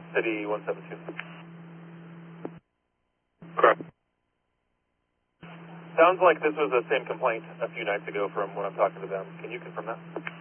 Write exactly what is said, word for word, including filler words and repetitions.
City one seven two. Correct. Sounds like this was the same complaint a few nights ago from when I'm talking to them. Can you confirm that?